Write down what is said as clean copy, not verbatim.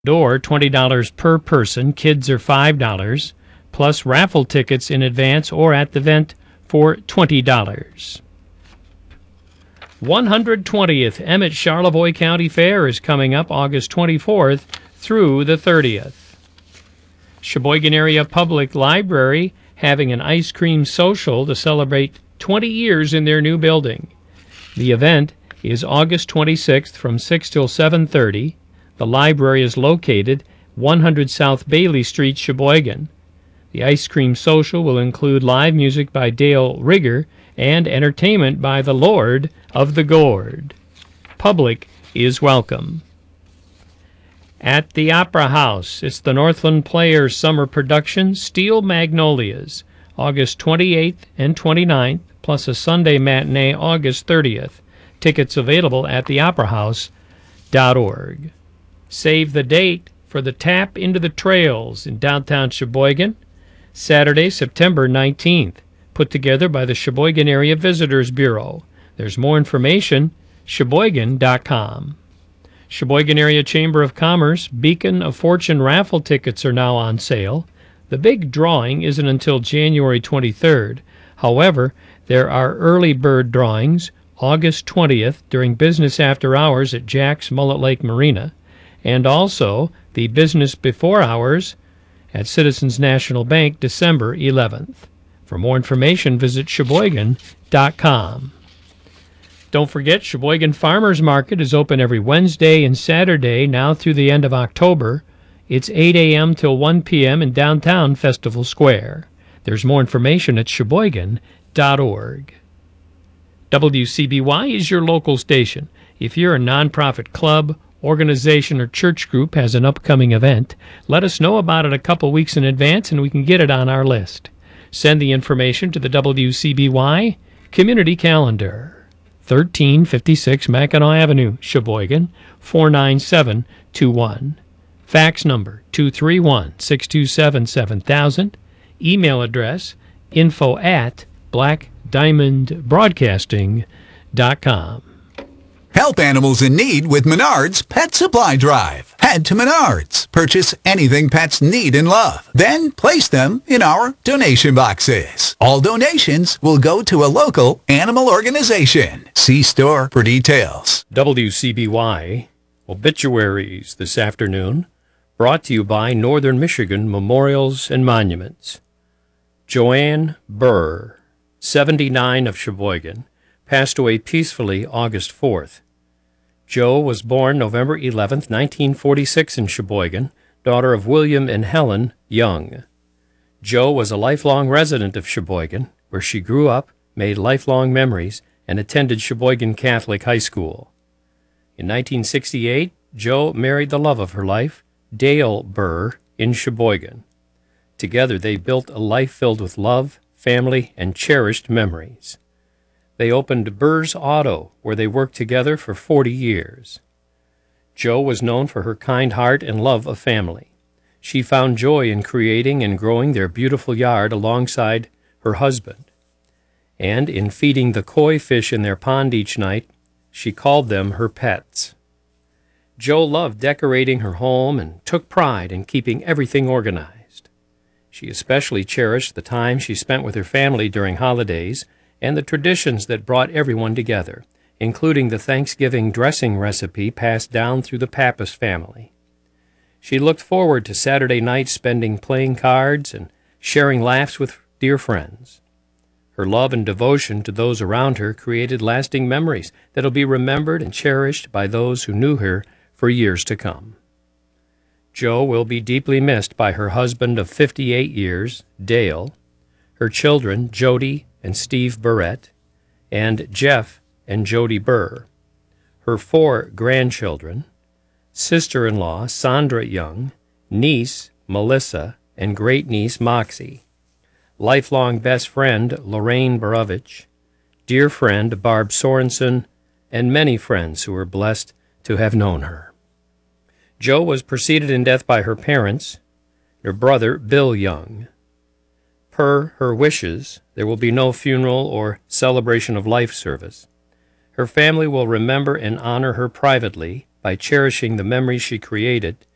Door, $20 per person. Kids are $5, plus raffle tickets in advance or at the event for $20. 120th Emmett Charlevoix County Fair is coming up August 24th through the 30th. Sheboygan Area Public Library having an ice cream social to celebrate 20 years in their new building. The event is August 26th from 6 till 7:30. The library is located 100 South Bailey Street, Sheboygan. The ice cream social will include live music by Dale Rigger and entertainment by the Lord of the Gourd. Public is welcome. At the Opera House, it's the Northland Players Summer Production, Steel Magnolias, August 28th and 29th, plus a Sunday matinee August 30th. Tickets available at theoperahouse.org. Save the date for the Tap into the Trails in downtown Sheboygan, Saturday, September 19th, put together by the Sheboygan Area Visitors Bureau. There's more information, Sheboygan.com. Sheboygan Area Chamber of Commerce Beacon of Fortune raffle tickets are now on sale. The big drawing isn't until January 23rd. However, there are early bird drawings August 20th during business after hours at Jack's Mullet Lake Marina, and also the business before hours at Citizens National Bank December 11th. For more information, visit Sheboygan.com. Don't forget, Sheboygan Farmers Market is open every Wednesday and Saturday now through the end of October. It's 8 a.m. till 1 p.m. in downtown Festival Square. There's more information at Sheboygan.org. WCBY is your local station. If you're a nonprofit club, organization, or church group has an upcoming event, let us know about it a couple weeks in advance and we can get it on our list. Send the information to the WCBY Community Calendar. 1356 Mackinac Avenue, Sheboygan, 49721. Fax number 231-627-7000. Email address info@blackdiamondbroadcasting.com. Help animals in need with Menards Pet Supply Drive. Head to Menards. Purchase anything pets need and love. Then place them in our donation boxes. All donations will go to a local animal organization. See store for details. WCBY Obituaries this afternoon, brought to you by Northern Michigan Memorials and Monuments. Joanne Burr, 79 of Sheboygan, passed away peacefully August 4th. Jo was born November 11th, 1946 in Sheboygan, daughter of William and Helen Young. Jo was a lifelong resident of Sheboygan, where she grew up, made lifelong memories, and attended Sheboygan Catholic High School. In 1968, Jo married the love of her life, Dale Burr, in Sheboygan. Together they built a life filled with love, family, and cherished memories. They opened Burr's Auto, where they worked together for 40 years. Jo was known for her kind heart and love of family. She found joy in creating and growing their beautiful yard alongside her husband. And in feeding the koi fish in their pond each night, she called them her pets. Jo loved decorating her home and took pride in keeping everything organized. She especially cherished the time she spent with her family during holidays and the traditions that brought everyone together, including the Thanksgiving dressing recipe passed down through the Pappas family. She looked forward to Saturday nights spending playing cards and sharing laughs with dear friends. Her love and devotion to those around her created lasting memories that will be remembered and cherished by those who knew her for years to come. Jo will be deeply missed by her husband of 58 years, Dale, her children, Jody and Steve Burrett, and Jeff and Jody Burr, her 4 grandchildren, sister-in-law Sandra Young, niece Melissa, and great-niece Moxie, lifelong best friend Lorraine Borovich, dear friend Barb Sorensen, and many friends who were blessed to have known her. Jo was preceded in death by her parents, her brother Bill Young. Per her wishes, there will be no funeral or celebration of life service. Her family will remember and honor her privately by cherishing the memories she created